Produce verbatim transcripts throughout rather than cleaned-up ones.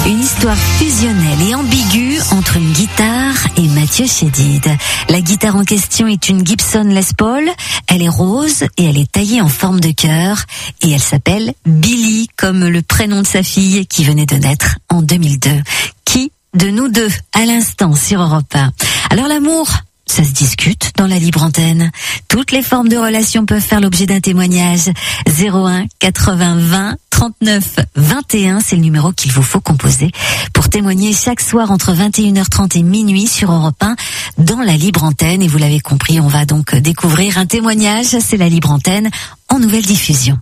Une histoire fusionnelle et ambiguë entre une guitare et Mathieu Chédid. La guitare en question est une Gibson Les Paul. Elle est rose et elle est taillée en forme de cœur. Et elle s'appelle Billy, comme le prénom de sa fille qui venait de naître en deux mille deux. Qui de nous deux, à l'instant sur Europe un? Alors l'amour, ça se discute dans la libre antenne. Toutes les formes de relations peuvent faire l'objet d'un témoignage. zéro un quatre-vingts vingt trente-neuf vingt et un, c'est le numéro qu'il vous faut composer pour témoigner chaque soir entre vingt et une heures trente et minuit sur Europe un dans la libre antenne. Et vous l'avez compris, on va donc découvrir un témoignage. C'est la libre antenne en nouvelle diffusion.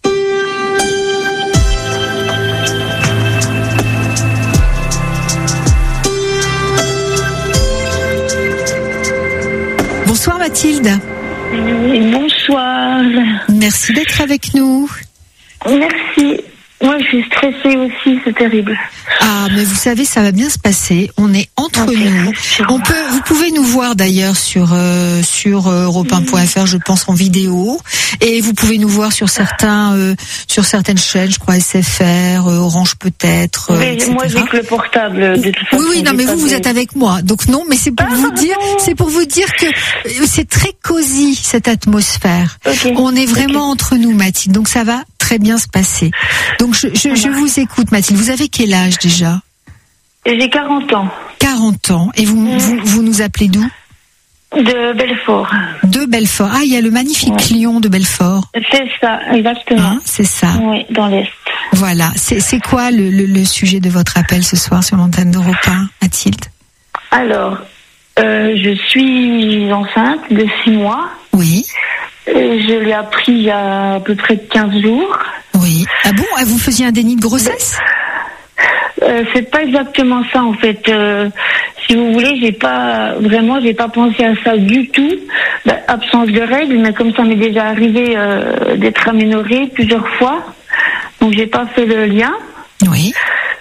Bonsoir Mathilde. Bonsoir. Merci d'être avec nous. Merci. Moi, je suis stressée aussi, c'est terrible. Ah, mais vous savez, ça va bien se passer. On est entre okay, nous. On peut, vous pouvez nous voir d'ailleurs sur euh, sur euh, europe un point f r, je pense en vidéo, et vous pouvez nous voir sur certains euh, sur certaines chaînes, je crois S F R, euh, Orange peut-être. Euh, mais et cetera. Moi, j'ai que le portable de toute façon. Oui, oui, non, mais vous, vous êtes avec moi, donc non, mais c'est pour ah, vous dire, c'est pour vous dire que c'est très cosy cette atmosphère. Okay. On est vraiment okay. entre nous, Mathilde, donc ça va très bien se passer. Donc je, je, je vous écoute, Mathilde. Vous avez quel âge déjà? J'ai quarante ans. quarante ans. Et vous, mmh. vous, vous nous appelez d'où? De Belfort. De Belfort. Ah, il y a le magnifique ouais. lion de Belfort. C'est ça, exactement. Hein, c'est ça. Oui, dans l'Est. Voilà. C'est, c'est quoi le, le, le sujet de votre appel ce soir sur l'antenne d'Europe un, Mathilde? Alors, euh, je suis enceinte de six mois. Oui. Je l'ai appris il y a à peu près quinze jours. Oui. Ah bon? Vous faisiez un déni de grossesse? euh, C'est pas exactement ça en fait. Euh, si vous voulez, j'ai pas vraiment, j'ai pas pensé à ça du tout. Bah, absence de règles, mais comme ça m'est déjà arrivé euh, d'être aménorrhée plusieurs fois, donc j'ai pas fait le lien. Oui.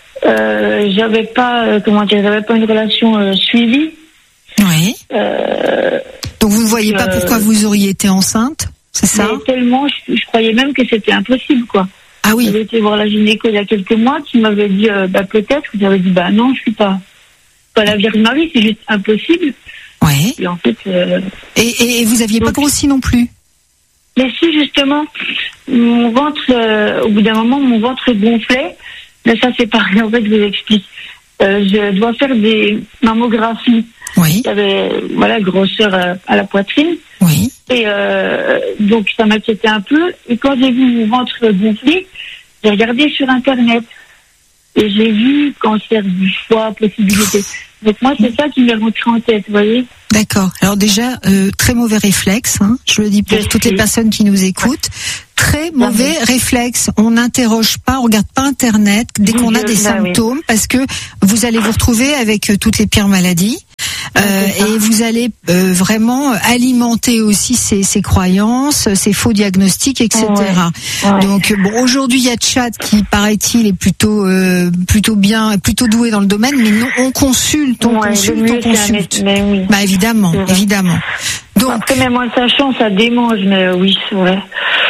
Euh, j'avais pas, euh, comment dire, j'avais pas une relation euh, suivie. Oui. Euh, Donc vous ne voyez pas pourquoi euh, vous auriez été enceinte, c'est ça? Mais tellement, je, je croyais même que c'était impossible, quoi. Ah oui. J'avais été voir la gynéco il y a quelques mois qui m'avait dit, euh, bah peut-être, j'avais dit, bah non, je suis pas, pas la Vierge Marie, c'est juste impossible. Oui. Et en fait. Euh, et, et vous aviez donc pas grossi non plus? Mais si justement, mon ventre, euh, au bout d'un moment, mon ventre gonflait. Mais ça c'est pareil, en fait, je vous explique. Euh, je dois faire des mammographies. Oui. J'avais, voilà, grosseur euh, à la poitrine. Oui. Et euh, donc, ça m'inquiétait un peu. Et quand j'ai vu mon ventre gonfler, j'ai regardé sur Internet. Et j'ai vu cancer du foie, possibilité. Donc moi, c'est ça qui m'est rentré en tête, vous voyez. D'accord. Alors déjà, euh, très mauvais réflexe. Hein. Je le dis pour je toutes sais. les personnes qui nous écoutent. Très mauvais ah, oui. réflexe. On n'interroge pas, on regarde pas Internet dès qu'on a des bah, symptômes, oui. parce que vous allez vous retrouver avec euh, toutes les pires maladies. Euh, et vous allez euh, vraiment alimenter aussi ces, ces croyances, ces faux diagnostics, et cetera. Ouais, ouais. Donc bon, aujourd'hui il y a Chat qui, paraît-il, est plutôt euh, plutôt bien, plutôt doué dans le domaine, mais non, on consulte, on ouais, consulte, on consulte. Mais oui. Bah évidemment, évidemment. Donc après, même en sachant, ça démange, mais oui, c'est vrai.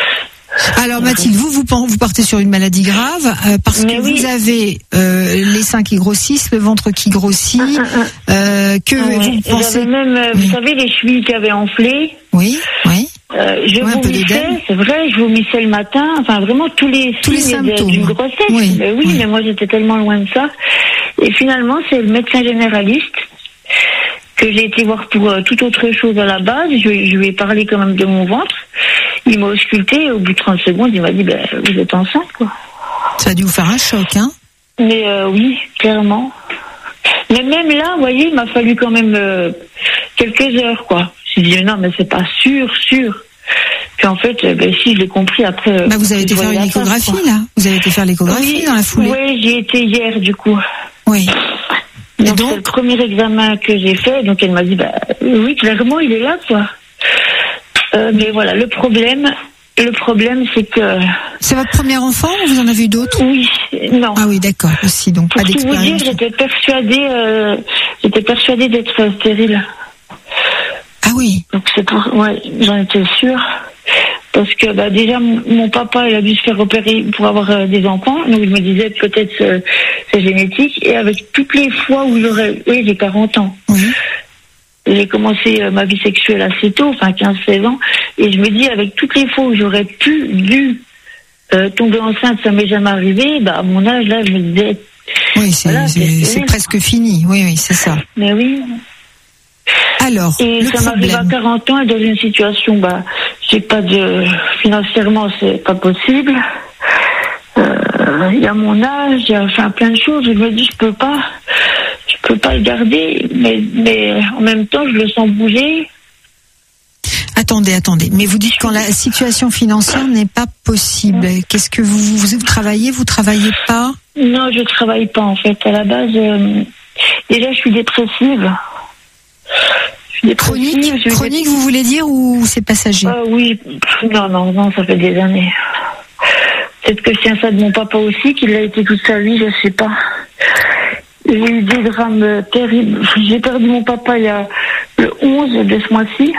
Alors Mathilde, vous, vous vous partez sur une maladie grave euh, parce Mais que oui. vous avez euh, les seins qui grossissent, le ventre qui grossit, ah, ah, ah. Euh, que ouais. vous pensez... J'avais même, euh, oui. vous savez, les chevilles qui avaient enflé. Oui, oui. Euh, je ouais, vomissais, c'est vrai, je vomissais le matin, enfin vraiment tous les tous les symptômes d'une grossesse. Oui, mais oui, oui, mais moi j'étais tellement loin de ça. Et finalement, c'est le médecin généraliste que j'ai été voir pour euh, toute autre chose à la base. Je, je lui ai parlé quand même de mon ventre. Il m'a ausculté et au bout de trente secondes, il m'a dit, ben, vous êtes enceinte, quoi. Ça a dû vous faire un choc, hein? Mais euh, oui, clairement. Mais même là, vous voyez, il m'a fallu quand même euh, quelques heures, quoi. Je me suis dit, non, mais c'est pas sûr, sûr. Puis en fait, ben, si, je l'ai compris après. Bah, vous avez été faire une échographie, face, là? Vous avez été faire l'échographie oui, dans la foulée? Oui, j'y étais hier, du coup. Oui. Donc, donc c'est le premier examen que j'ai fait, donc elle m'a dit, bah, oui, clairement, il est là, quoi. Euh, mais voilà, le problème, le problème, c'est que... C'est votre premier enfant ou vous en avez eu d'autres? Oui, non. Ah oui, d'accord, aussi, donc pour pas d'expérience. Pour tout vous dire, j'étais persuadée, euh, j'étais persuadée d'être stérile. Ah oui. Donc c'est pour, ouais, j'en étais sûre. Parce que bah, déjà, mon, mon papa, il a dû se faire opérer pour avoir euh, des enfants. Donc, je me disais, peut-être euh, c'est génétique. Et avec toutes les fois où j'aurais... Oui, j'ai quarante ans. Oui. J'ai commencé euh, ma vie sexuelle assez tôt, enfin quinze seize ans. Et je me dis, avec toutes les fois où j'aurais pu, dû euh, tomber enceinte, ça m'est jamais arrivé. Bah, à mon âge, là, je me disais... Oui, c'est, voilà, c'est, c'est, c'est presque fini. Oui, oui, c'est ça. Mais oui... Alors, et le ça m'arrive à quarante ans et dans une situation, bah, j'ai pas de, financièrement, c'est pas possible. Euh, il y a mon âge, il y a, enfin, plein de choses. Je me dis, je peux pas, je peux pas le garder, mais, mais en même temps, je le sens bouger. Attendez, attendez. Mais vous dites quand la situation financière n'est pas possible. Qu'est-ce que vous, vous, vous travaillez, vous travaillez pas? Non, je travaille pas, en fait. À la base, euh, déjà, je suis dépressive. Chronique, je chronique vous voulez dire, ou c'est passager? euh, Oui, non, non, non, ça fait des années. Peut-être que je tiens ça de mon papa aussi, qu'il a été toute sa vie, je sais pas. J'ai eu des drames terribles. J'ai perdu mon papa il y a le onze de ce mois-ci.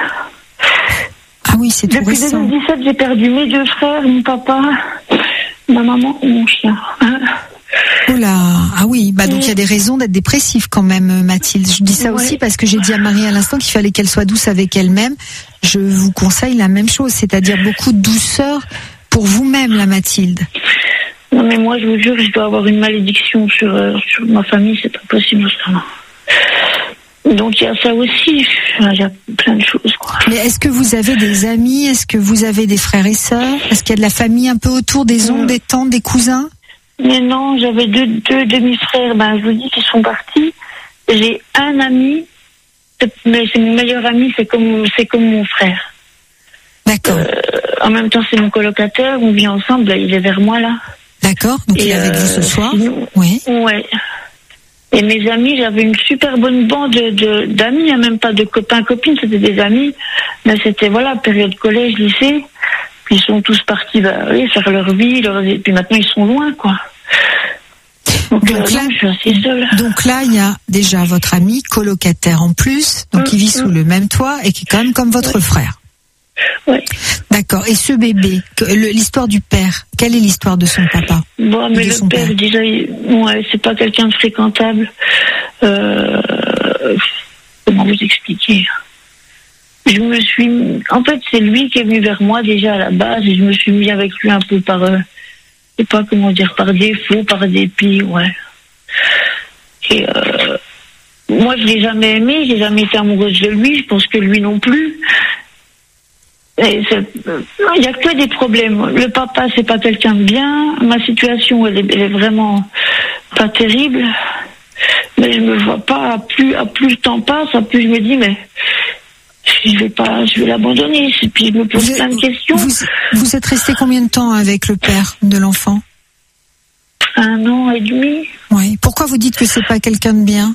Ah oui, c'est tout Depuis récent. deux mille dix-sept, j'ai perdu mes deux frères, mon papa, ma maman et mon chien. Oh là, ah oui, bah donc il y a des raisons d'être dépressif quand même, Mathilde. Je dis ça ouais. aussi parce que j'ai dit à Marie à l'instant qu'il fallait qu'elle soit douce avec elle-même. Je vous conseille la même chose, c'est-à-dire beaucoup de douceur pour vous-même, la Mathilde. Non mais moi, je vous jure, je dois avoir une malédiction sur, euh, sur ma famille, c'est pas possible autrement. Donc il y a ça aussi, il y a plein de choses, quoi. Mais est-ce que vous avez des amis? Est-ce que vous avez des frères et sœurs? Est-ce qu'il y a de la famille un peu autour, des oncles, des tantes, des cousins? Mais non, j'avais deux, deux demi-frères, ben, je vous dis qu'ils sont partis. J'ai un ami, mais c'est mon meilleur ami, c'est comme, c'est comme mon frère. D'accord. Euh, en même temps, c'est mon colocataire, on vit ensemble, là, il est vers moi, là. D'accord, donc Et il est avec euh, vous ce soir? sinon, Oui. Ouais. Et mes amis, j'avais une super bonne bande de, de, d'amis, hein, même pas de copains, copines, c'était des amis. Mais c'était, voilà, période collège, lycée. Puis ils sont tous partis, bah, oui, faire leur vie, leur... et puis maintenant ils sont loin, quoi. Donc, Donc euh, là, non, je suis assez seule. Donc là, il y a déjà votre ami colocataire en plus, donc Mmh, qui vit mmh. sous le même toit et qui est quand même comme votre Ouais. frère. Ouais. D'accord. Et ce bébé, que- le- l'histoire du père, quelle est l'histoire de son papa? Bon, mais de le son père, père. déjà, il... ouais, c'est pas quelqu'un de fréquentable. Euh... Comment vous expliquer? Je me suis, en fait, c'est lui qui est venu vers moi déjà à la base et je me suis mis avec lui un peu par, euh, je sais pas comment dire, par défaut, par dépit, ouais. Et euh, moi, je l'ai jamais aimé, j'ai jamais été amoureuse de lui, je pense que lui non plus. Et c'est, euh, il y a que des problèmes. Le papa, c'est pas quelqu'un de bien. Ma situation, elle est, elle est vraiment pas terrible. Mais je me vois pas, à plus, à plus le temps passe, à plus je me dis, mais je vais pas, je vais l'abandonner. Et puis je me pose Vous plein de êtes- questions. Vous, vous êtes resté combien de temps avec le père de l'enfant? Un an et demi. Oui. Pourquoi vous dites que c'est pas quelqu'un de bien?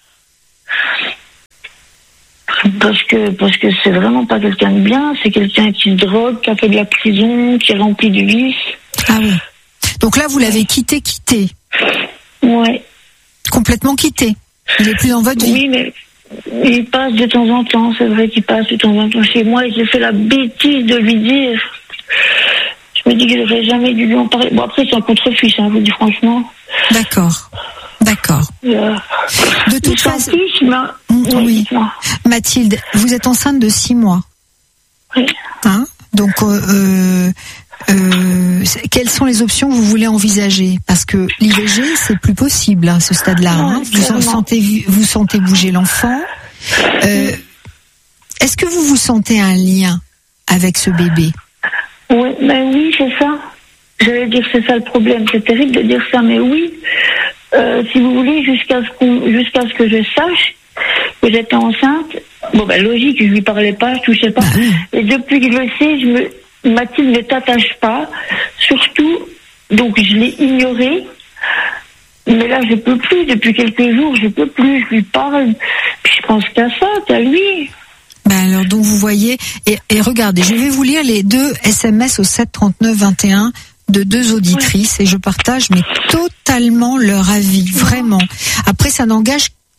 Parce que, parce que c'est vraiment pas quelqu'un de bien. C'est quelqu'un qui se drogue, qui a fait de la prison, qui est rempli de vices. Ah oui. Donc là, vous l'avez quitté, quitté, Ouais. complètement quitté. Il est plus dans votre vie. Oui, mais il passe de temps en temps. C'est vrai qu'il passe de temps en temps chez moi et j'ai fait la bêtise de lui dire. Je me dis que j'aurais jamais dû lui en parler. Bon, après, c'est un contre-fiche, hein, je vous dis franchement. D'accord. D'accord. Euh, De toute il s'en façon, fiche, mais... Mm, Ouais, oui. dites-moi. Mathilde, vous êtes enceinte de six mois. Oui. Hein? Donc, euh, euh, euh, c'est- quelles sont les options que vous voulez envisager? Parce que l'I V G, c'est plus possible à ce stade-là. Non, Hein? Vous en clairement. sentez, vous sentez bouger l'enfant. Euh, est-ce que vous vous sentez un lien avec ce bébé? Oui, ben oui, c'est ça. J'allais dire c'est ça le problème. C'est terrible de dire ça, mais oui. Euh, si vous voulez, jusqu'à ce qu'on, jusqu'à ce que je sache que j'étais enceinte, bon ben logique, je lui parlais pas, je touchais pas. Bah oui. Et depuis que je le sais, je me, Mathilde ne t'attache pas. Surtout, donc je l'ai ignoré. Mais là, je peux plus. Depuis quelques jours, je peux plus. Je lui parle. Puis je pense qu'à ça, qu'à lui. Ben alors, donc vous voyez, et, et regardez, je vais vous lire les deux S M S au sept trente-neuf vingt et un de deux auditrices et je partage mais totalement leur avis, vraiment. Après, ça n'engage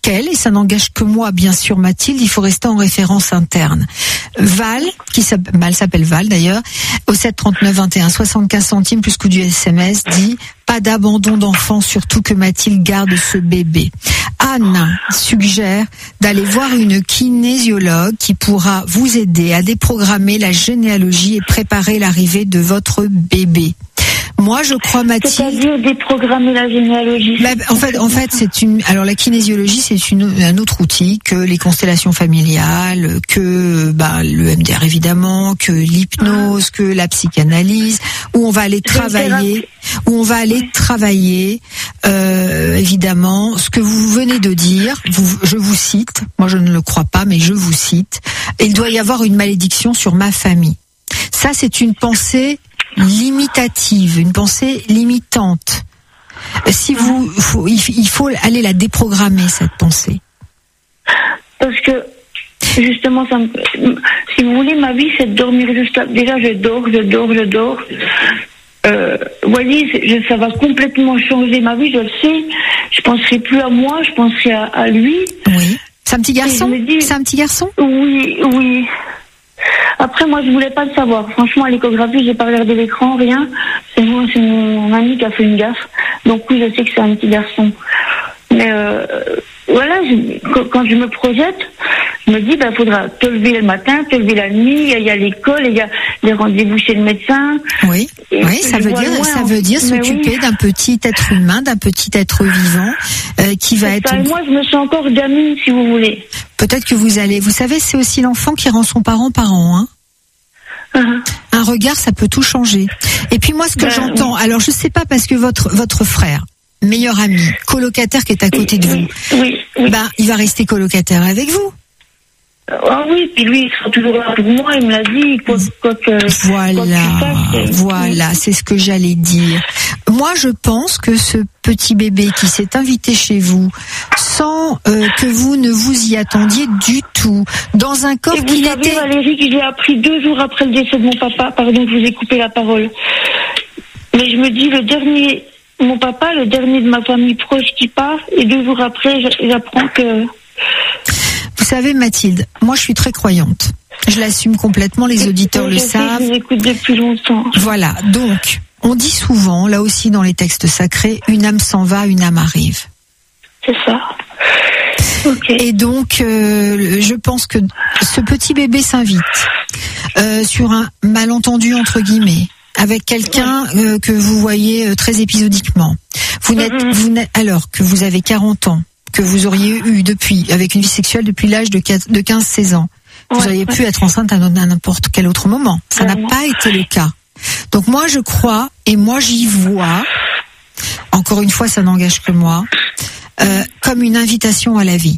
qu'elle, et ça n'engage que moi, bien sûr, Mathilde, il faut rester en référence interne. Val, qui s'appelle, elle s'appelle Val d'ailleurs, au sept trente-neuf vingt et un, soixante-quinze centimes plus coût du S M S, dit « Pas d'abandon d'enfant, surtout que Mathilde garde ce bébé ». Anne suggère d'aller voir une kinésiologue qui pourra vous aider à déprogrammer la généalogie et préparer l'arrivée de votre bébé. Moi, je crois, Mathilde. C'est-à-dire déprogrammer la généalogie. Bah, en fait, en fait, c'est une. Alors, la kinésiologie, c'est une un autre outil que les constellations familiales, que bah le M D R évidemment, que l'hypnose, que la psychanalyse, où on va aller travailler, où on va aller travailler, euh, évidemment, ce que vous venez de dire. Vous, je vous cite. Moi, je ne le crois pas, mais je vous cite. Il doit y avoir une malédiction sur ma famille. Ça, c'est une pensée limitative, une pensée limitante. Si vous, faut, il faut aller la déprogrammer, cette pensée. Parce que justement, ça me, si vous voulez, ma vie, c'est de dormir jusqu'à. Déjà, je dors, je dors, je dors. Euh, vous voyez, je, ça va complètement changer ma vie. Je le sais. Je penserai plus à moi, je penserai à, à lui. Oui. C'est un petit garçon. Dis, c'est un petit garçon. Oui, oui. Après, moi, je voulais pas le savoir. Franchement, à l'échographie, j'ai pas regardé l'écran, rien. C'est mon, c'est mon ami qui a fait une gaffe. Donc oui, je sais que c'est un petit garçon. Mais euh, voilà, je, quand je me projette, je me dis, ben, faudra te lever le matin, te lever la nuit. Il y a l'école, il y a les rendez-vous chez le médecin. Oui, oui, ça veut dire, loin, ça veut dire s'occuper oui. d'un petit être humain, d'un petit être vivant euh, qui va être. Ça, moi, je me sens encore gamine, si vous voulez. Peut-être que vous allez. Vous savez, c'est aussi l'enfant qui rend son parent parent, hein. Uh-huh. Un regard, ça peut tout changer. Et puis moi, ce que ben, j'entends, oui. alors je sais pas parce que votre votre frère, meilleur ami, colocataire qui est à côté de vous, oui, oui. ben il va rester colocataire avec vous. Ah oui, puis lui, il sera toujours là pour moi, il me l'a dit. Quoi, quoi que, voilà, quoi que voilà, c'est ce que j'allais dire. Moi, je pense que ce petit bébé qui s'est invité chez vous, sans euh, que vous ne vous y attendiez du tout, dans un corps qui n'était... Et vous savez, Valérie, que j'ai appris deux jours après le décès de mon papa, pardon, je vous ai coupé la parole. Mais je me dis, le dernier, mon papa, le dernier de ma famille proche qui part, et deux jours après, j'apprends que... Vous savez, Mathilde, moi je suis très croyante. Je l'assume complètement, les auditeurs le savent. Je vous écoute depuis longtemps. Voilà, donc, on dit souvent, là aussi dans les textes sacrés, une âme s'en va, une âme arrive. C'est ça. Okay. Et donc, euh, je pense que ce petit bébé s'invite euh, sur un malentendu, entre guillemets, avec quelqu'un euh, que vous voyez euh, très épisodiquement. Vous n'êtes, mm-hmm. vous n'êtes, alors que vous avez quarante ans, que vous auriez eu depuis, avec une vie sexuelle depuis l'âge de quinze à seize ans. Vous ouais, auriez ouais. pu être enceinte à n'importe quel autre moment. Ça n'a pas été le cas. Donc moi, je crois, et moi j'y vois, encore une fois, ça n'engage que moi, euh, comme une invitation à la vie.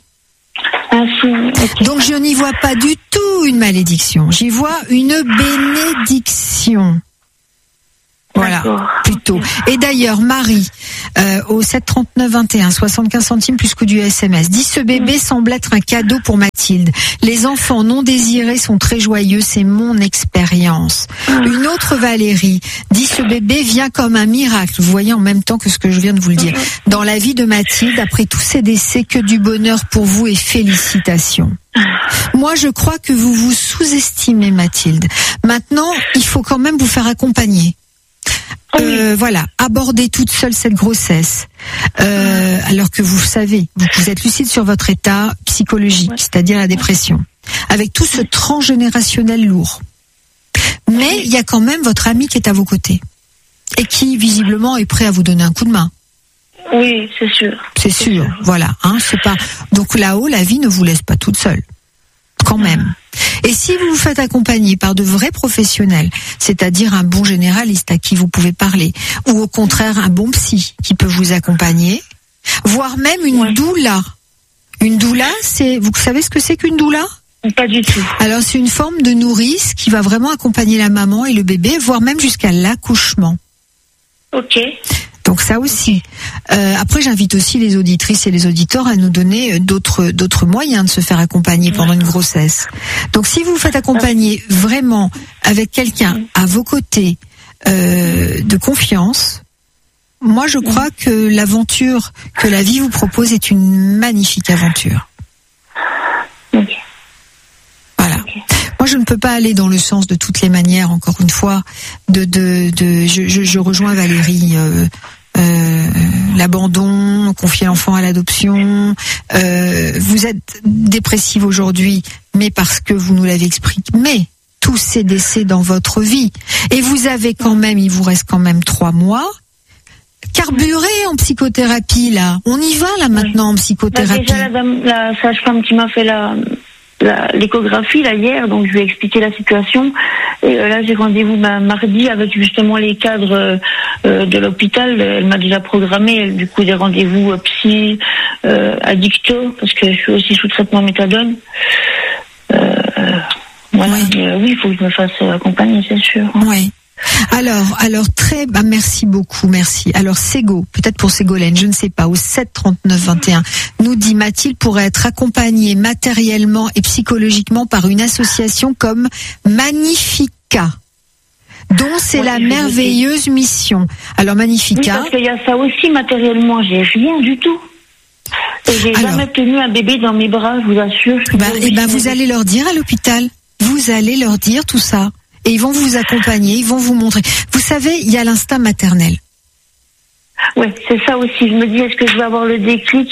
Okay. Donc je n'y vois pas du tout une malédiction. J'y vois une bénédiction. Voilà, plutôt. Et d'ailleurs, Marie, euh, au sept trente-neuf vingt et un, soixante-quinze centimes plus coût du S M S, dit ce bébé semble être un cadeau pour Mathilde. Les enfants non désirés sont très joyeux, c'est mon expérience. Une autre Valérie dit ce bébé vient comme un miracle. Vous voyez en même temps que ce que je viens de vous le dire. Dans la vie de Mathilde, après tous ces décès, que du bonheur pour vous et félicitations. Moi, je crois que vous vous sous-estimez, Mathilde. Maintenant, il faut quand même vous faire accompagner. Euh, voilà, aborder toute seule cette grossesse, euh, alors que vous savez, vous, vous êtes lucide sur votre état psychologique, c'est-à-dire la dépression, avec tout ce transgénérationnel lourd. Mais il y a quand même votre ami qui est à vos côtés et qui visiblement est prêt à vous donner un coup de main. Oui, c'est sûr. C'est sûr, sûr. Voilà. Hein, c'est pas. Donc là-haut, la vie ne vous laisse pas toute seule, quand même. Et si vous vous faites accompagner par de vrais professionnels, c'est-à-dire un bon généraliste à qui vous pouvez parler, ou au contraire un bon psy qui peut vous accompagner, voire même une ouais. doula. Une doula, c'est, vous savez ce que c'est qu'une doula ? Pas du tout. Alors c'est une forme de nourrice qui va vraiment accompagner la maman et le bébé, voire même jusqu'à l'accouchement. Ok. Donc ça aussi. Euh, après, j'invite aussi les auditrices et les auditeurs à nous donner d'autres d'autres moyens de se faire accompagner pendant une grossesse. Donc si vous vous faites accompagner vraiment avec quelqu'un à vos côtés euh, de confiance, moi je crois que l'aventure que la vie vous propose est une magnifique aventure. Ok. Voilà. Okay. Moi je ne peux pas aller dans le sens de toutes les manières, encore une fois, de de de je je, je rejoins Valérie. Euh, Euh, l'abandon, confier l'enfant à l'adoption. Euh, vous êtes dépressive aujourd'hui, mais parce que vous nous l'avez expliqué. Mais tous ces décès dans votre vie, et vous avez quand même, il vous reste quand même trois mois. Carburé en psychothérapie là. On y va là maintenant en psychothérapie. Bah, déjà la, dame, la sage-femme qui m'a fait la, la l'échographie là hier, donc je lui ai expliqué la situation. Et euh, là j'ai rendez-vous bah, mardi avec justement les cadres euh, de l'hôpital. Elle m'a déjà programmé du coup des rendez-vous euh, psy, euh, addicto, parce que je suis aussi sous traitement méthadone. Euh, voilà. Oui, mais, euh, oui, il faut que je me fasse accompagner, c'est sûr. Oui. Alors, alors très, bah merci beaucoup, merci. Alors Sego, peut-être pour Ségolène, je ne sais pas, au sept trente-neuf vingt et un, nous dit Mathilde pourrait être accompagnée matériellement et psychologiquement par une association comme Magnifica, dont c'est ouais, la merveilleuse mission. Alors Magnifica. Oui, parce qu'il y a ça aussi matériellement, j'ai rien du tout. Et j'ai alors, jamais tenu un bébé dans mes bras, je vous assure. Bah, et ben vous allez leur dire à l'hôpital, vous allez leur dire tout ça. Et ils vont vous accompagner, ils vont vous montrer. Vous savez, il y a l'instinct maternel. Oui, c'est ça aussi. Je me dis, est-ce que je vais avoir le déclic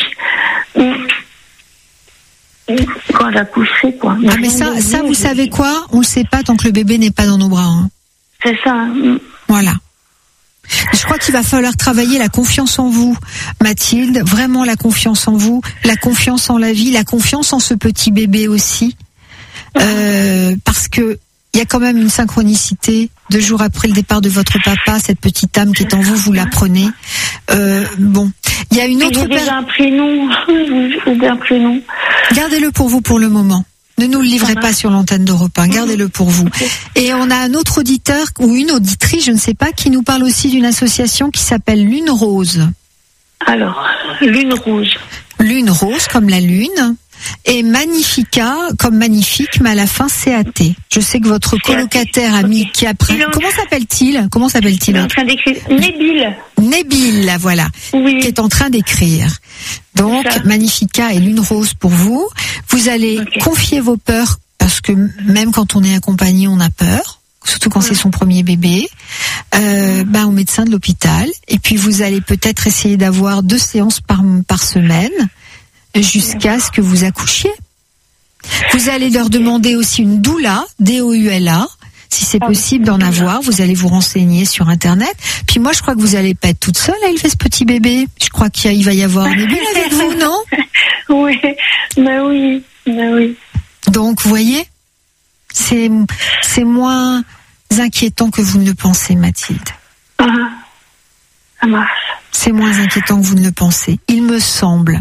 quand j'accoucherai, quoi. Ah, mais ça, ça, vous savez quoi? On le sait pas tant que le bébé n'est pas dans nos bras. Hein. C'est ça. Voilà. Je crois qu'il va falloir travailler la confiance en vous, Mathilde. Vraiment la confiance en vous, la confiance en la vie, la confiance en ce petit bébé aussi. Euh, parce que il y a quand même une synchronicité. Deux jours après le départ de votre papa, cette petite âme qui est en vous, vous la prenez. Euh, bon, il y a une autre. J'ai déjà un prénom. J'ai un prénom. Gardez-le pour vous pour le moment. Ne nous le livrez pas sur l'antenne d'Europe un. Gardez-le pour vous. Et on a un autre auditeur ou une auditrice, je ne sais pas, qui nous parle aussi d'une association qui s'appelle Lune Rose. Alors, Lune Rose. Lune Rose, comme la lune. Et Magnifica, comme magnifique, mais à la fin C A T. Je sais que votre colocataire ami qui a pris... Comment s'appelle-t-il Comment s'appelle-t-il Il est en train d'écrire. Nébile. Nébile, voilà. Oui. Qui est en train d'écrire. Donc, Magnifica et Lune Rose pour vous. Vous allez okay. confier vos peurs, parce que même quand on est accompagné, on a peur. Surtout quand ouais. c'est son premier bébé, euh, ben, au médecin de l'hôpital. Et puis, vous allez peut-être essayer d'avoir deux séances par, par semaine, jusqu'à ce que vous accouchiez. Vous allez leur demander aussi une doula, D O U L A, si c'est possible d'en avoir. Vous allez vous renseigner sur Internet. Puis moi, je crois que vous allez pas être toute seule à élever ce petit bébé. Je crois qu'il va y avoir Nébile avec vous, non? Oui, ben oui, ben oui. Donc, vous voyez, c'est, c'est moins inquiétant que vous ne le pensez, Mathilde. Ah, ça marche. C'est moins inquiétant que vous ne le pensez. Il me semble.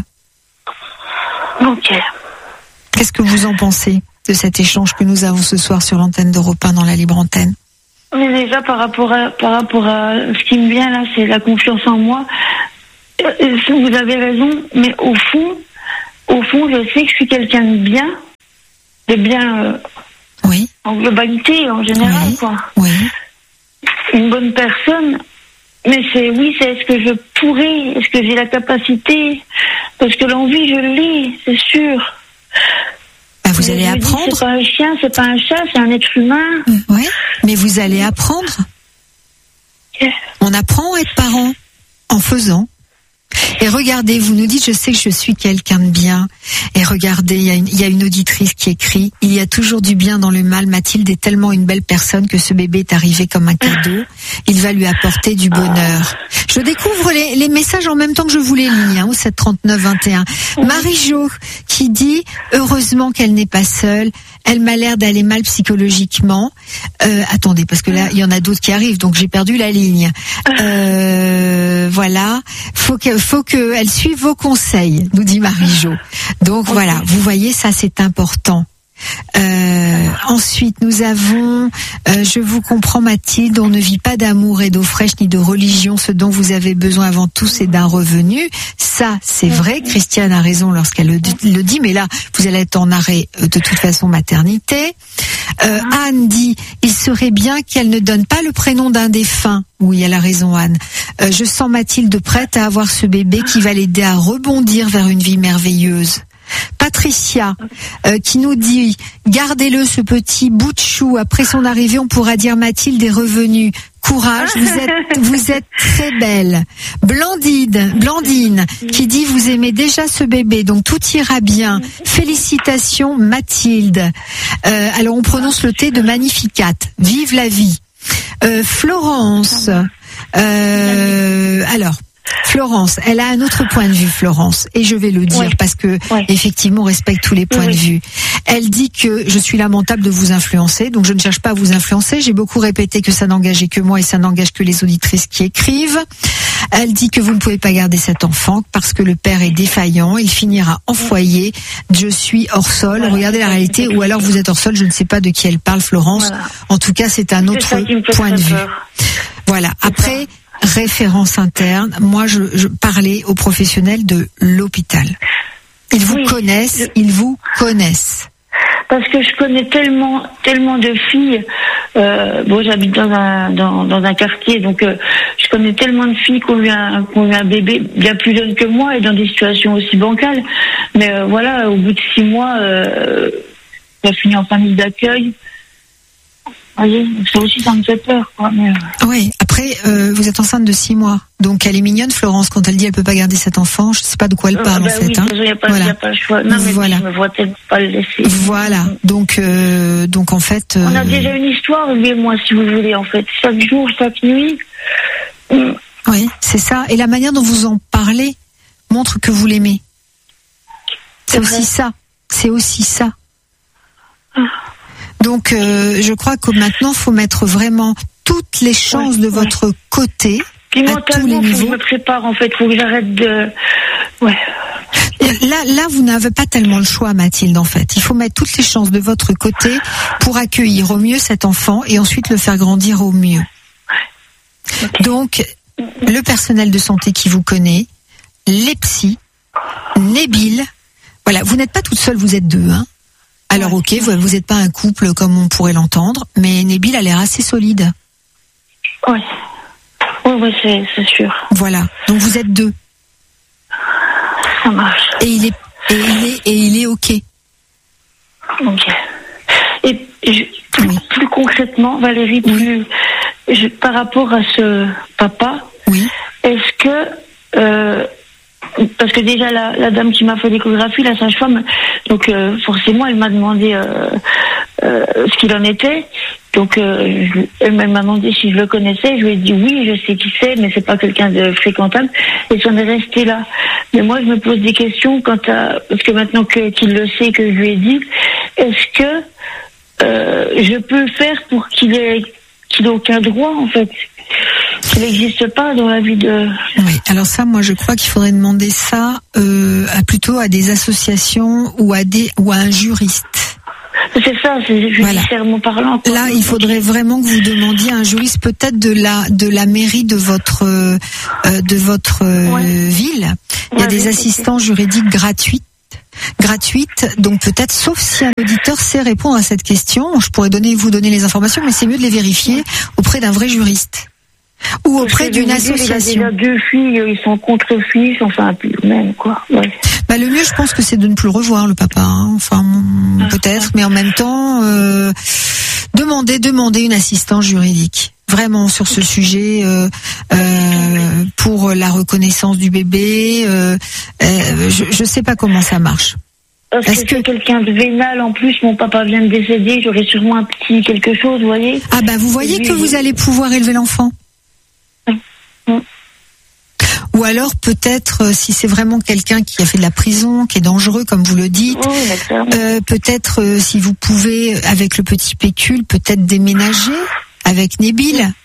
Ok. Qu'est-ce que vous en pensez de cet échange que nous avons ce soir sur l'antenne d'Europe un dans la libre antenne? Mais déjà par rapport à par rapport à ce qui me vient là, c'est la confiance en moi. Vous avez raison, mais au fond, au fond, je sais que je suis quelqu'un de bien, de bien. Euh, oui. En globalité, en général, oui. quoi. Oui. Une bonne personne. Mais c'est oui, c'est est-ce que je pourrais, est-ce que j'ai la capacité, parce que l'envie je l'ai, c'est sûr. Bah vous mais allez apprendre. Dis, c'est pas un chien, c'est pas un chat, c'est un être humain. Mmh, oui, mais vous allez apprendre. Yeah. On apprend à être parent en faisant. Et regardez, vous nous dites, je sais que je suis quelqu'un de bien. Et regardez, il y a une, il y a une auditrice qui écrit, il y a toujours du bien dans le mal. Mathilde est tellement une belle personne que ce bébé est arrivé comme un cadeau. Il va lui apporter du bonheur. Je découvre les, les messages en même temps que je vous les lis, hein, au sept trente-neuf vingt et un. Marie-Jo qui dit, heureusement qu'elle n'est pas seule. Elle m'a l'air d'aller mal psychologiquement. Euh, attendez, parce que là, il y en a d'autres qui arrivent, donc j'ai perdu la ligne. Euh, voilà. Faut que, faut que elle suive vos conseils, nous dit Marie-Jo. Donc okay. Voilà. Vous voyez, ça, c'est important. Euh, ensuite, nous avons, euh, je vous comprends Mathilde, on ne vit pas d'amour et d'eau fraîche ni de religion. Ce dont vous avez besoin avant tout, c'est d'un revenu. Ça, c'est vrai. Christiane a raison lorsqu'elle le, le dit, mais là, vous allez être en arrêt de toute façon maternité. Euh, Anne dit, il serait bien qu'elle ne donne pas le prénom d'un défunt. Oui, elle a raison, Anne. Euh, je sens Mathilde prête à avoir ce bébé qui va l'aider à rebondir vers une vie merveilleuse. Patricia, euh, qui nous dit, gardez-le ce petit bout de chou. Après son arrivée, on pourra dire Mathilde est revenue. Courage, vous êtes, vous êtes très belle. Blandine, Blandine, qui dit vous aimez déjà ce bébé, donc tout ira bien. Félicitations, Mathilde. Euh, alors on prononce le T de Magnificat. Vive la vie. Euh, Florence. Euh, alors. Florence, elle a un autre point de vue, Florence, et je vais le dire oui. parce que oui. effectivement, on respecte tous les points oui. de vue. Elle dit que je suis lamentable de vous influencer, donc je ne cherche pas à vous influencer. J'ai beaucoup répété que ça n'engageait que moi et ça n'engage que les auditrices qui écrivent. Elle dit que vous ne pouvez pas garder cet enfant parce que le père est défaillant, il finira en foyer. Je suis hors sol. Voilà. Regardez la réalité, ou alors vous êtes hors sol. Je ne sais pas de qui elle parle, Florence. Voilà. En tout cas, c'est un autre point de vue. Voilà. C'est Après. Ça. Référence interne, moi je, je parlais aux professionnels de l'hôpital. Ils vous oui, connaissent, je... ils vous connaissent. Parce que je connais tellement, tellement de filles. Euh, bon, j'habite dans un dans, dans un quartier, donc euh, je connais tellement de filles qui ont eu un, qui ont eu un bébé bien plus jeune que moi et dans des situations aussi bancales. Mais euh, voilà, au bout de six mois, euh, j'ai fini en famille d'accueil. Voyez, ça aussi, ça me fait peur, quoi. Mais... Oui, après, euh, vous êtes enceinte de six mois. Donc, elle est mignonne, Florence, quand elle dit elle peut pas garder cet enfant. Je sais pas de quoi elle parle, euh, bah en fait. Oui, hein. Il n'y a, voilà. a pas le choix. Non, mais voilà. Je me vois peut-être pas le laisser. Voilà. Donc, euh, donc en fait. Euh... On a déjà une histoire, lui et moi, si vous voulez, en fait. Chaque jour, chaque nuit. Mm. Oui, c'est ça. Et la manière dont vous en parlez montre que vous l'aimez. C'est, c'est aussi ça. C'est aussi ça. Ah. Donc, euh, je crois que maintenant, il faut mettre vraiment toutes les chances ouais, de votre ouais. côté. Puis à tous les niveaux. Faut que je me prépare, en fait. Il faut que j'arrête de... Ouais. Là, là, vous n'avez pas tellement le choix, Mathilde, en fait. Il faut mettre toutes les chances de votre côté pour accueillir au mieux cet enfant et ensuite le faire grandir au mieux. Okay. Donc, le personnel de santé qui vous connaît, les psys, Nabil. Voilà, vous n'êtes pas toute seule, vous êtes deux, hein. Alors ok, vous vous n'êtes pas un couple comme on pourrait l'entendre, mais Nabil a l'air assez solide. Oui, oui, oui, c'est, c'est sûr. Voilà, donc vous êtes deux. Ça marche. Et il est, et il est, et il est ok. Ok. Et je, plus, oui. plus concrètement, Valérie, plus, je, par rapport à ce papa, oui. est-ce que euh, parce que déjà la, la dame qui m'a fait l'échographie, la sage-femme, donc euh, forcément elle m'a demandé euh, euh, ce qu'il en était. Donc euh, je, elle m'a demandé si je le connaissais. Je lui ai dit oui, je sais qui c'est, mais c'est pas quelqu'un de fréquentable. Et j'en ai resté là. Mais moi je me pose des questions quant à, parce que maintenant que, qu'il le sait, que je lui ai dit, est-ce que euh, je peux faire pour qu'il ait qu'il ait aucun droit en fait? Qui n'existe pas dans la vie de... Oui, alors ça, moi, je crois qu'il faudrait demander ça euh, à, plutôt à des associations ou à, des, ou à un juriste. C'est ça, c'est judiciairement voilà. parlant. Quoi. Là, il faudrait vraiment que vous demandiez à un juriste, peut-être de la de la mairie de votre euh, de votre euh, ouais. ville. Il y a ouais, des assistants c'est... juridiques gratuits. gratuite, donc peut-être, sauf si un auditeur sait répondre à cette question, je pourrais donner, vous donner les informations, mais c'est mieux de les vérifier auprès d'un vrai juriste ou auprès d'une association. Il y a deux filles, ils sont contre filles, enfin plus même quoi. Ouais. Bah le mieux, je pense que c'est de ne plus le revoir le papa, hein. Enfin ah, peut-être, ouais. mais en même temps, euh, demander, demander une assistance juridique. Vraiment sur ce sujet euh, euh, pour la reconnaissance du bébé, euh, euh, je je sais pas comment ça marche. Parce Est-ce que, que c'est quelqu'un de vénal en plus, mon papa vient de décéder, j'aurais sûrement un petit quelque chose, vous voyez. Ah bah vous voyez que vous allez pouvoir élever l'enfant. Oui. Oui. Ou alors peut-être si c'est vraiment quelqu'un qui a fait de la prison, qui est dangereux comme vous le dites, oui, euh, peut-être euh, si vous pouvez avec le petit pécule peut-être déménager avec Nabil.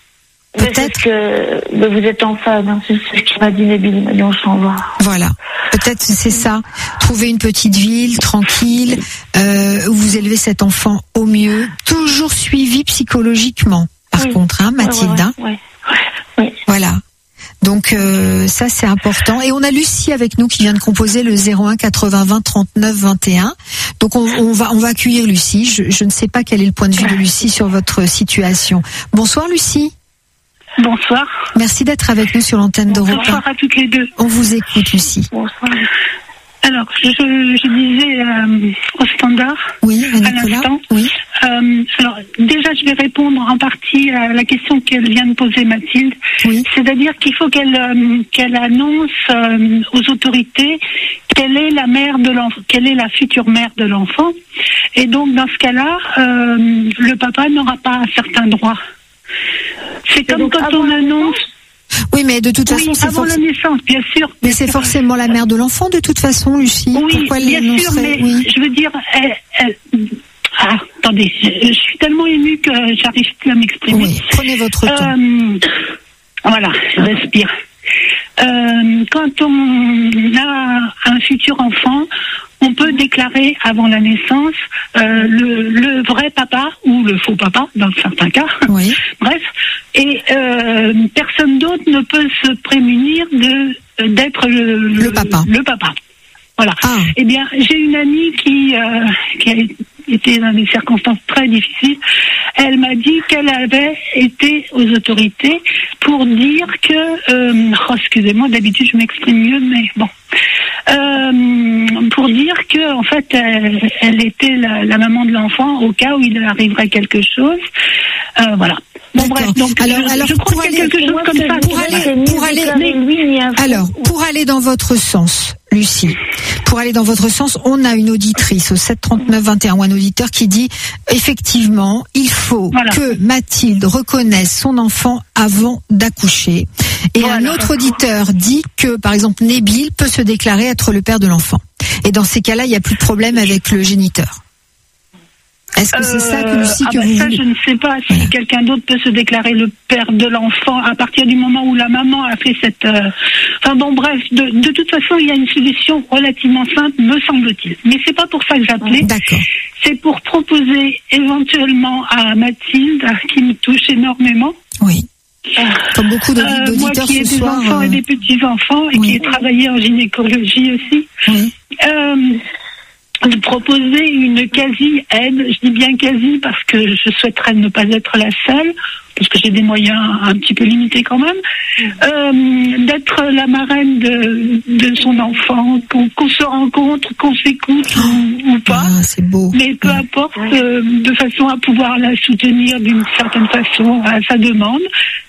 Peut-être que ben, vous êtes en phase, hein, c'est ce qu'il m'a dit Nabil, il m'a dit on s'en va. Voilà, peut-être c'est ça. Trouver une petite ville tranquille euh, où vous élevez cet enfant au mieux, toujours suivi psychologiquement. Par oui. contre, hein, Mathilde. Ouais, ouais, ouais, ouais. Voilà. Donc euh, ça c'est important. Et on a Lucie avec nous qui vient de composer le zéro un quatre-vingts vingt trente-neuf vingt et un. Donc on, on va on va accueillir Lucie. Je, je ne sais pas quel est le point de vue de Lucie sur votre situation. Bonsoir Lucie. Bonsoir. Merci d'être avec nous sur l'antenne d'Europe. Bonsoir à toutes les deux. On vous écoute, Lucie. Bonsoir. Alors, je, je disais euh, au standard, oui, à, à l'instant. Oui. Euh, alors, déjà, je vais répondre en partie à la question qu'elle vient de poser, Mathilde. Oui. C'est-à-dire qu'il faut qu'elle euh, qu'elle annonce euh, aux autorités quelle est la mère de l'enfant, quelle est la future mère de l'enfant. Et donc, dans ce cas-là, euh, le papa n'aura pas certains droits. C'est comme donc, quand on annonce. Oui, mais de toute oui, façon, c'est avant forc... la naissance, bien sûr. Mais c'est forcément la mère de l'enfant, de toute façon, Lucie. Oui, pourquoi bien sûr, mais oui. je veux dire, elle, elle... Ah, attendez, je, je suis tellement émue que j'arrive plus à m'exprimer. Oui, prenez votre temps. Euh, voilà, je respire. Euh, quand on a un futur enfant, on peut déclarer avant la naissance euh, le, le vrai papa ou le faux papa, dans certains cas. Oui. Bref, et euh, personne d'autre ne peut se prémunir de d'être le, le, le papa. Le papa. Voilà. Ah. Eh bien, j'ai une amie qui euh, qui a été dans des circonstances très difficiles. Elle m'a dit qu'elle avait été aux autorités pour dire que, euh, oh, excusez-moi, d'habitude je m'exprime mieux, mais bon, euh, pour dire que en fait elle, elle était la, la maman de l'enfant au cas où il arriverait quelque chose. Euh, voilà. Bon, bref, donc alors, je, alors je crois qu'il y a quelque chose comme ça. Pour aller, pour aller, alors, pour aller dans votre sens, Lucie, pour aller dans votre sens, on a une auditrice au sept trente-neuf vingt et un ou un auditeur qui dit effectivement, il faut voilà. que Mathilde reconnaisse son enfant avant d'accoucher. Et voilà. un autre auditeur dit que, par exemple, Nabil peut se déclarer être le père de l'enfant. Et dans ces cas-là, il n'y a plus de problème avec le géniteur. Est-ce que c'est euh, ça que Lucie ah que bah vous ça, voulez? Je ne sais pas si voilà. quelqu'un d'autre peut se déclarer le père de l'enfant à partir du moment où la maman a fait cette... Euh... Enfin bon, bref, de, de toute façon, il y a une solution relativement simple, me semble-t-il. Mais c'est pas pour ça que j'appelais. D'accord. C'est pour proposer éventuellement à Mathilde, qui me touche énormément. Oui. Comme beaucoup d'auditeurs euh, moi qui ai ce des soir, enfants euh... et des petits-enfants et oui. qui ai travaillé en gynécologie aussi. Oui. Euh, de proposer une quasi-aide, je dis bien quasi parce que je souhaiterais ne pas être la seule, parce que j'ai des moyens un petit peu limités quand même, euh, d'être la marraine de, de son enfant, qu'on, qu'on se rencontre, qu'on s'écoute oh, ou, ou pas, ah, c'est beau. mais peu importe, euh, de façon à pouvoir la soutenir d'une certaine façon à sa demande.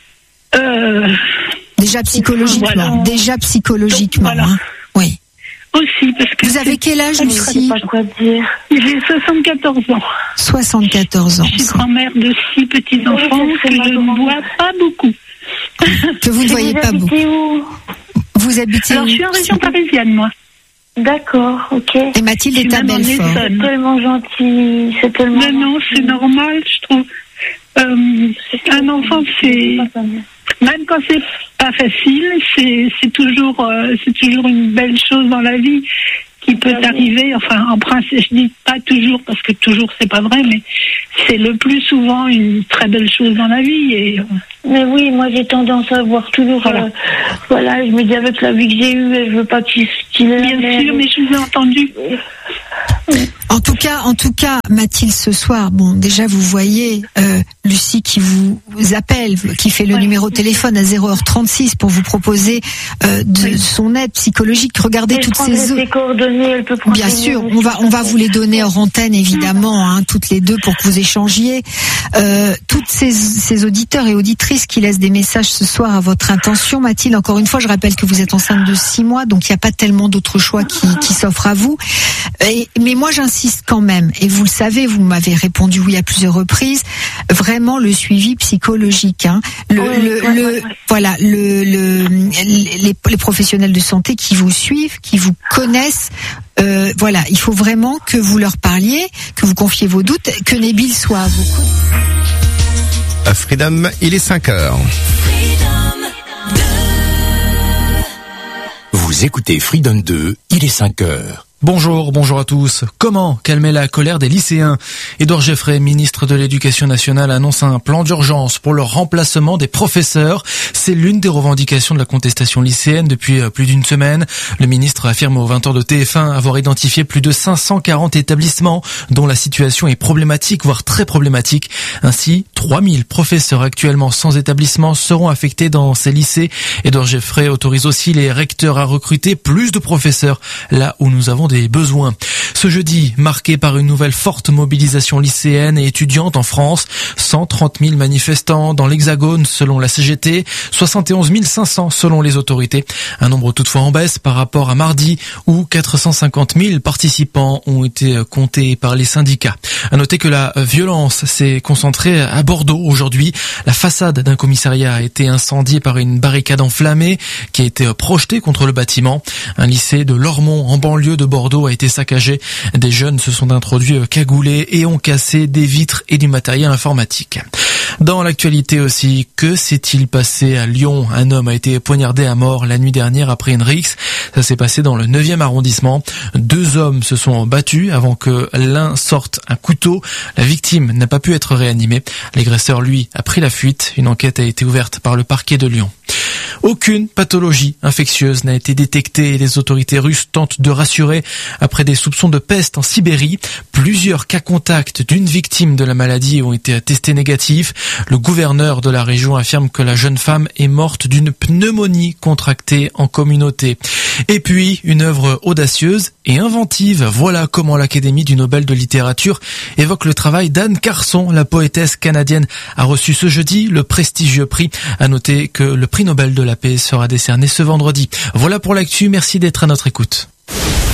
Euh, déjà psychologiquement, voilà. déjà psychologiquement, Donc, voilà. hein. oui. Aussi, parce que vous avez quel âge, Lucie? Pas quoi dire. J'ai soixante-quatorze ans. soixante-quatorze ans. Je suis grand-mère de six petits-enfants oui, que je ne vois pas beaucoup. Que vous ne voyez vous pas beaucoup. Où vous habitez Alors, où? je suis en région parisienne, moi. D'accord, ok. Et Mathilde est à Belfort. C'est tellement gentil. C'est tellement Mais non, gentil. c'est normal, je trouve. Euh, un enfant, c'est... Même quand c'est pas facile, c'est, c'est toujours, euh, c'est toujours une belle chose dans la vie qui peut ah, arriver. Oui. Enfin, en principe, je dis pas toujours parce que toujours c'est pas vrai, mais c'est le plus souvent une très belle chose dans la vie. Et euh... mais oui, moi j'ai tendance à voir toujours. Voilà, euh, voilà je me dis avec la vie que j'ai eue, je veux pas qu'il, qu'il Bien ait sûr, mais je vous ai entendu. En tout cas, en tout cas, Mathilde, ce soir, bon, déjà vous voyez euh, Lucie qui vous appelle, qui fait le ouais. numéro de téléphone à zéro heure trente-six pour vous proposer euh, de oui. son aide psychologique. Regardez mais toutes ces autres. coordonnées, elle peut prendre Bien sûr, on va on va vous les donner hors antenne évidemment, hein, toutes les deux pour que vous échangiez. Euh, toutes ces, ces auditeurs et auditrices qui laissent des messages ce soir à votre intention, Mathilde. Encore une fois, je rappelle que vous êtes enceinte de six mois, donc il n'y a pas tellement d'autres choix qui, qui s'offrent à vous. Et, mais moi, j'insiste quand même, et vous le savez, vous m'avez répondu oui à plusieurs reprises, vraiment le suivi psychologique, hein, le, oui, le, ouais, le ouais, ouais. voilà, le, le les, les professionnels de santé qui vous suivent, qui vous connaissent, euh, voilà, il faut vraiment que vous leur parliez, que vous confiez vos doutes, que Nabil soit à vos côtés. Freedom, il est cinq heures. Vous écoutez Freedom deux, il est cinq heures. Bonjour, bonjour à tous. Comment calmer la colère des lycéens ? Édouard Geoffrey, ministre de l'Éducation nationale, annonce un plan d'urgence pour le remplacement des professeurs. C'est l'une des revendications de la contestation lycéenne depuis plus d'une semaine. Le ministre affirme aux vingt heures de T F un avoir identifié plus de cinq cent quarante établissements dont la situation est problématique, voire très problématique. Ainsi, trois mille professeurs actuellement sans établissement seront affectés dans ces lycées. Édouard Geoffrey autorise aussi les recteurs à recruter plus de professeurs là où nous avons des besoins. Ce jeudi, marqué par une nouvelle forte mobilisation lycéenne et étudiante en France, cent trente mille manifestants dans l'Hexagone selon la C G T, soixante et onze mille cinq cents selon les autorités. Un nombre toutefois en baisse par rapport à mardi où quatre cent cinquante mille participants ont été comptés par les syndicats. À noter que la violence s'est concentrée à Bordeaux aujourd'hui. La façade d'un commissariat a été incendiée par une barricade enflammée qui a été projetée contre le bâtiment. Un lycée de Lormont en banlieue de Bordeaux Bordeaux a été saccagé. Des jeunes se sont introduits cagoulés et ont cassé des vitres et du matériel informatique. Dans l'actualité aussi, que s'est-il passé à Lyon ? Un homme a été poignardé à mort la nuit dernière après une rixe. Ça s'est passé dans le neuvième arrondissement. Deux hommes se sont battus avant que l'un sorte un couteau. La victime n'a pas pu être réanimée. L'agresseur, lui, a pris la fuite. Une enquête a été ouverte par le parquet de Lyon. Aucune pathologie infectieuse n'a été détectée et les autorités russes tentent de rassurer après des soupçons de peste en Sibérie. Plusieurs cas contacts d'une victime de la maladie ont été testés négatifs. Le gouverneur de la région affirme que la jeune femme est morte d'une pneumonie contractée en communauté. Et puis, une œuvre audacieuse et inventive. Voilà comment l'Académie du Nobel de littérature évoque le travail d'Anne Carson. La poétesse canadienne a reçu ce jeudi le prestigieux prix. À noter que le prix Nobel de la paix sera décerné ce vendredi. Voilà pour l'actu, merci d'être à notre écoute.